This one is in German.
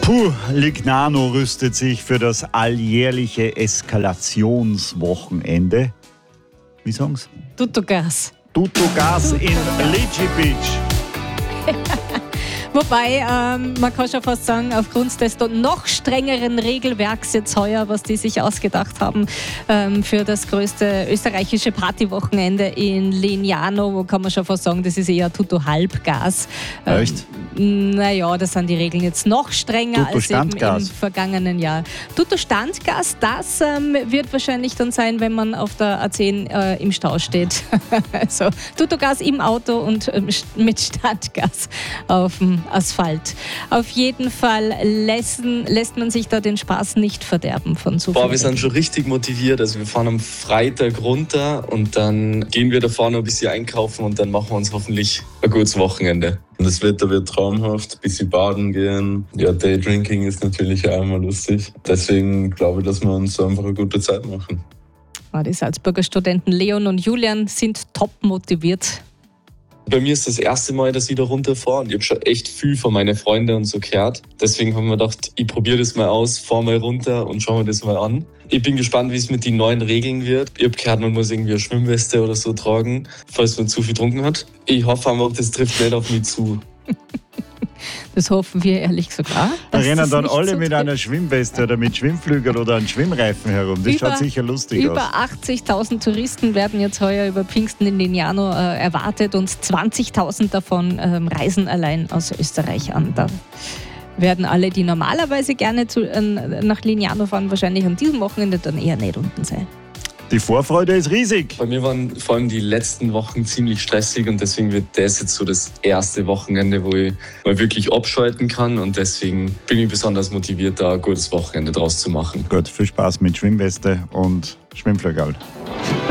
Lignano rüstet sich für das alljährliche Eskalationswochenende. Wie sagen's? Tuttogas. Tuttogas in Lici Beach. Wobei, man kann schon fast sagen, aufgrund des noch strengeren Regelwerks jetzt heuer, was die sich ausgedacht haben, für das größte österreichische Partywochenende in Lignano, wo kann man schon fast sagen, das ist eher Tutto-Halbgas. Echt? Naja, das sind die Regeln jetzt noch strenger als eben im vergangenen Jahr. Tutto-Standgas, das wird wahrscheinlich dann sein, wenn man auf der A10 im Stau steht. Also Tuttogas im Auto und mit Standgas auf dem Asphalt. Auf jeden Fall lässt man sich da den Spaß nicht verderben von so viel. Wir sind schon richtig motiviert. Also wir fahren am Freitag runter und dann gehen wir da vorne ein bisschen einkaufen und dann machen wir uns hoffentlich ein gutes Wochenende. Das Wetter wird traumhaft, ein bisschen baden gehen. Ja, Daydrinking ist natürlich auch immer lustig. Deswegen glaube ich, dass wir uns einfach eine gute Zeit machen. Die Salzburger Studenten Leon und Julian sind top motiviert. Bei mir ist das erste Mal, dass ich da runterfahre und ich habe schon echt viel von meinen Freunden und so gehört. Deswegen haben wir gedacht, ich probiere das mal aus, fahre mal runter und schaue mir das mal an. Ich bin gespannt, wie es mit den neuen Regeln wird. Ich habe gehört, man muss irgendwie eine Schwimmweste oder so tragen, falls man zu viel getrunken hat. Ich hoffe einfach, das trifft nicht auf mich zu. Das hoffen wir ehrlich gesagt auch. Da rennen dann alle mit einer Schwimmweste oder mit Schwimmflügeln oder einem Schwimmreifen herum. Das schaut sicher lustig aus. Über 80.000 Touristen werden jetzt heuer über Pfingsten in Lignano erwartet und 20.000 davon reisen allein aus Österreich an. Da werden alle, die normalerweise gerne nach Lignano fahren, wahrscheinlich an diesem Wochenende dann eher nicht unten sein. Die Vorfreude ist riesig. Bei mir waren vor allem die letzten Wochen ziemlich stressig und deswegen wird das jetzt so das erste Wochenende, wo ich mal wirklich abschalten kann und deswegen bin ich besonders motiviert, da ein gutes Wochenende draus zu machen. Gut, viel Spaß mit Schwimmweste und Schwimmflügel.